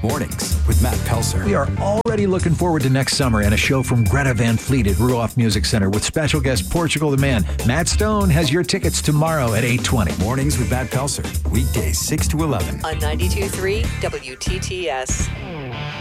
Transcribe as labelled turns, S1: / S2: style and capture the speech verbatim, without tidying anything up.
S1: Mornings with Matt Pelser.
S2: We are already looking forward to next summer and a show from Greta Van Fleet at Ruoff Music Center with special guest Portugal the Man. Matt Stone has your tickets tomorrow at eight twenty.
S1: Mornings with Matt Pelser. Weekdays six to eleven.
S3: On ninety-two point three W T T S.